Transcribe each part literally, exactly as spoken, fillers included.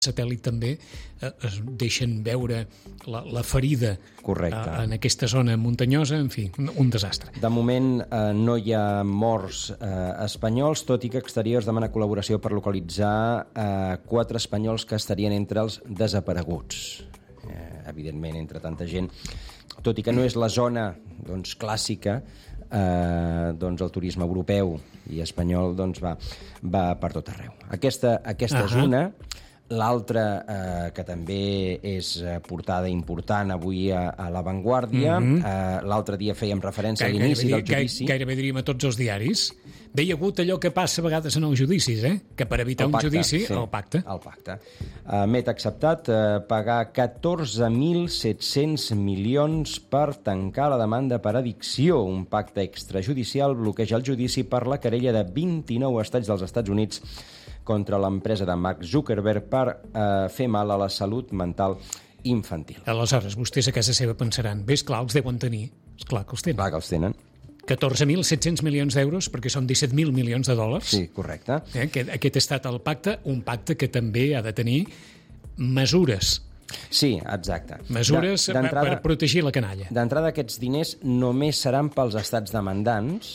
satèl·lit també eh, es deixen veure la, la ferida Correcte. Eh, en aquesta zona muntanyosa, en fi, un, un desastre. De moment eh, no hi ha morts eh, espanyols, tot i que Exteriors demana col·laboració per localitzar eh, quatre espanyols que estarien entre els desapareguts. Eh, evidentment, entre tanta gent, tot i que no és la zona doncs, clàssica, eh, doncs el turisme europeu i espanyol doncs, va, va per tot arreu. Aquesta, aquesta és una. L'altra, eh, que també és portada important avui a, a La Vanguardia, mm-hmm. eh, l'altre dia fèiem referència a l'inici del judici. Gairebé diríem a tots els diaris. Bé, hi ha hagut allò que passa a vegades en els judicis, eh? Que per evitar el pacte, un judici, sí, el pacte. El pacte. Uh, Meta ha acceptat uh, pagar catorze mil set-cents milions per tancar la demanda per addicció. Un pacte extrajudicial bloqueja el judici per la querella de vint-i-nou estats dels Estats Units contra l'empresa de Mark Zuckerberg per eh, fer mal a la salut mental infantil. Aleshores, vostès a casa seva pensaran, bé, esclar, els deuen tenir. Esclar que els tenen. Clar que els tenen. catorze mil set-cents milions d'euros, perquè són disset mil milions de dòlars. Sí, correcte. Eh? Aquest, aquest ha estat el pacte, un pacte que també ha de tenir mesures. Sí, exacte. Mesures de, per protegir la canalla. D'entrada, aquests diners només seran pels estats demandants,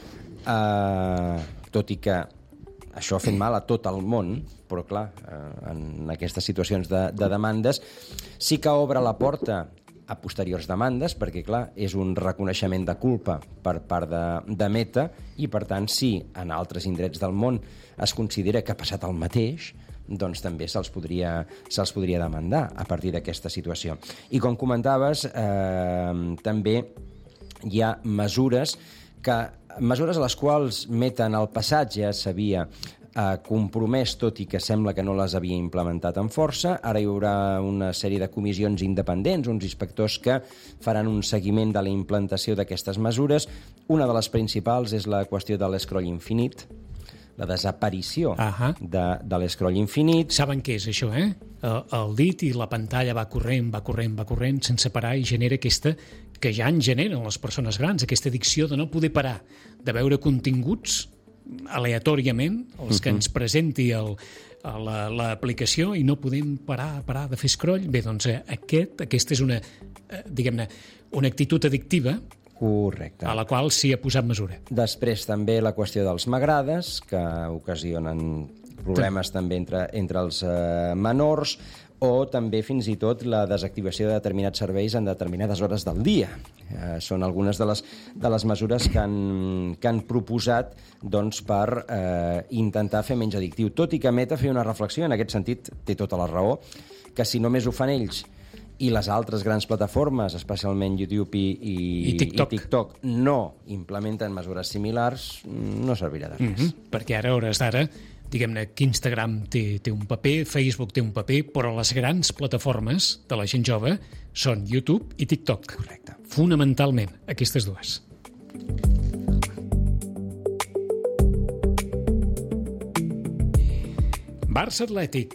eh, tot i que això ha fet mal a tot el món, però clar, eh, en aquestes situacions de, de demandes sí que obre la porta a posteriors demandes, perquè clar, és un reconeixement de culpa per part de, de Meta, i per tant, si en altres indrets del món es considera que ha passat el mateix, doncs també se'ls podria, se'ls podria demandar a partir d'aquesta situació. I com comentaves, eh, també hi ha mesures que mesures a les quals Meta en el passat ja s'havia eh, compromès, tot i que sembla que no les havia implementat amb força. Ara hi haurà una sèrie de comissions independents, uns inspectors que faran un seguiment de la implantació d'aquestes mesures. Una de les principals és la qüestió de l'escroll infinit, la desaparició uh-huh. de, de l'escroll infinit. Saben què és això, eh? El, el dit i la pantalla va corrent, va corrent, va corrent, sense parar, i genera aquesta, que ja en generen les persones grans, aquesta addicció de no poder parar, de veure continguts aleatòriament, els que uh-huh. ens presenti el, l'aplicació, i no podem parar, parar de fer scroll. Bé, doncs eh, aquest, aquesta és una, eh, diguem-ne, una actitud addictiva. Correcte. A la qual s'hi ha posat mesura. Després també la qüestió dels m'agrades, que ocasionen problemes també entre, entre els eh, menors, o també fins i tot la desactivació de determinats serveis en determinades hores del dia. Eh, són algunes de les, de les mesures que han, que han proposat doncs, per eh, intentar fer menys addictiu. Tot i que Meta feia una reflexió, en aquest sentit té tota la raó, que si només ho fan ells i les altres grans plataformes, especialment YouTube i, i, I, TikTok. i TikTok, no implementen mesures similars, no servirà de res. Mm-hmm. Perquè ara, a hores d'ara, diguem-ne que Instagram té, té un paper, Facebook té un paper, però les grans plataformes de la gent jove són YouTube i TikTok. Correcte. Fonamentalment, aquestes dues. Barça Atlètic.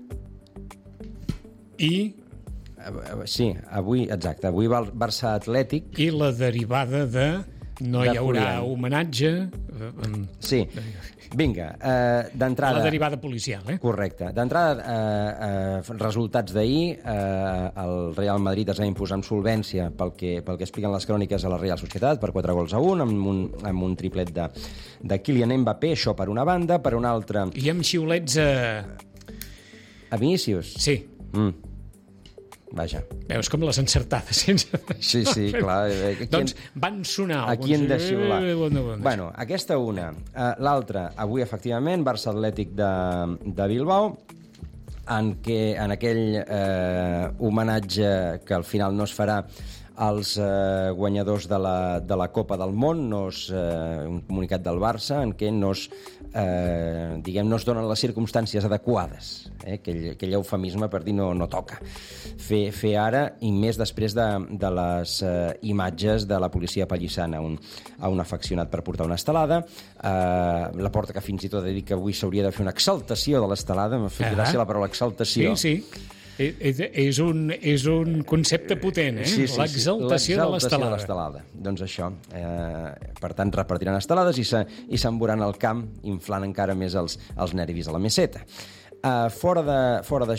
I... Sí, avui, exacte, avui Barça Atlètic. I la derivada de no de hi haurà Julián. Homenatge. Sí, vinga, eh, d'entrada... La derivada policial, eh? Correcte. D'entrada, eh, eh, resultats d'ahir, eh, el Real Madrid es va imposar amb solvència pel que, pel que expliquen les cròniques a la Real Societat, per quatre gols a un, amb un, amb un triplet de, de Kylian Mbappé, això per una banda, per una altra... I amb xiulets a... A Vinícius? Sí. Mm. Vaja. Veus com les encertades sense... Sí, sí, clar. Aquí doncs van sonar. Aquí hem de xiular. Eh, bueno, bueno. Bueno, aquesta una. Uh, L'altra, avui, efectivament, Barça Atlètic de, de Bilbao, en, què, en aquell eh, homenatge que al final no es farà als eh, guanyadors de la, de la Copa del Món, no és eh, un comunicat del Barça en què no es, eh, diguem, no es donen les circumstàncies adequades, eh, aquell, aquell eufemisme per dir no, no toca fer, fer ara, i més després de, de les eh, imatges de la policia pallissant a un, a un afeccionat per portar una estelada. Eh, la porta que fins i tot ha dit que avui s'hauria de fer una exaltació de l'estelada, m'ha fet gràcia la paraula exaltació. Sí, sí. És un, és un concepte potent, eh? Sí, sí, l'exaltació sí. de l'estelada. de l'estelada. Doncs això. Eh, per tant, repartiran estelades i, se, i s'embouran al camp, inflant encara més els, els nervis a la meseta. Uh, fora de- fora d'això,